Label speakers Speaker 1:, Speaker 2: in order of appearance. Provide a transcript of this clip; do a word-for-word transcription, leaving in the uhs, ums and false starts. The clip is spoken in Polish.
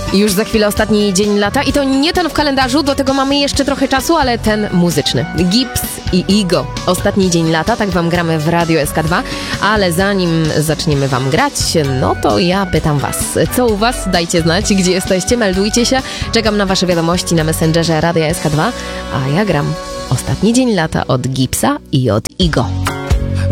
Speaker 1: Już za chwilę ostatni dzień lata i to nie ten w kalendarzu, do tego mamy jeszcze trochę czasu, ale ten muzyczny. Gibbs i Igo. Ostatni dzień lata, tak wam gramy w Radio S K dwa, ale zanim zaczniemy wam grać, no to ja pytam was, co u was? Dajcie znać, gdzie jesteście, meldujcie się. Czekam na wasze wiadomości na Messengerze Radia S K dwa, a ja gram Ostatni dzień lata od Gibbsa i od Igo.